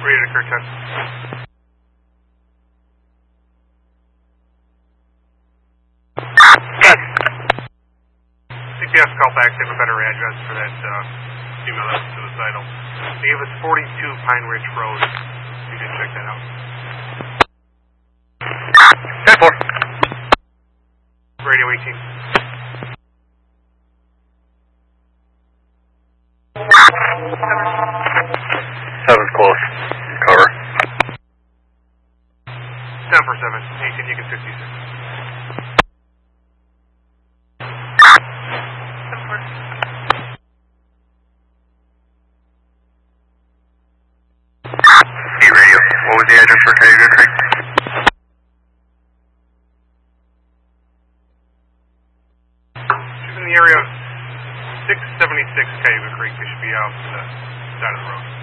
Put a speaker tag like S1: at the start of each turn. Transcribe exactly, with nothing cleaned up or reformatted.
S1: Ready to clear ten. C P S call back, they have a better address for that uh, female that's suicidal. They gave us forty-two Pine Ridge Road. You can check that out. ten four. Radio eighteen.
S2: Seven's close. Cover.
S1: ten for seven. eighteen, you can fifty-six.
S2: Hey, radio. What was the address for Cayuga Creek?
S1: She's in the area of six seventy-six Cayuga Creek. They should be out to the side of the road.